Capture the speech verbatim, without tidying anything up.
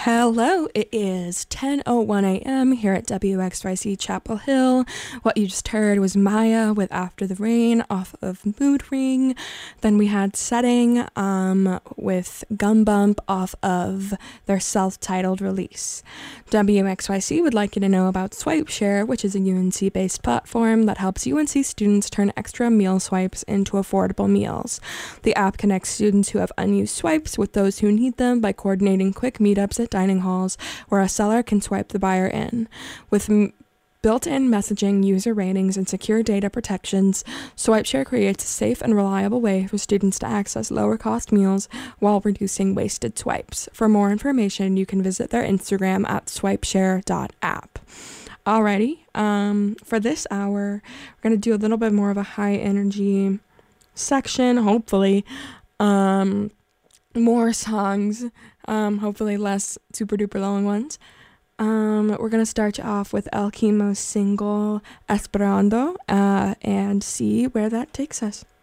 Hello, it is ten oh one a m here at W X Y C Chapel Hill. What you just heard was Maya with After the Rain off of Mood Ring. Then we had Setting um, with Gum Bump off of their self-titled release. W X Y C would like you to know about SwipeShare, which is a U N C-based platform that helps U N C students turn extra meal swipes into affordable meals. The app connects students who have unused swipes with those who need them by coordinating quick meetups at dining halls where a seller can swipe the buyer in. With m- built-in messaging, user ratings, and secure data protections, SwipeShare creates a safe and reliable way for students to access lower-cost meals while reducing wasted swipes. For more information, you can visit their Instagram at swipeshare dot app. Alrighty, um, for this hour, we're going to do a little bit more of a high-energy section, hopefully. Um, more songs, um, hopefully less super duper long ones. Um, we're gonna start you off with El Chemo's single Esperando, uh, and see where that takes us.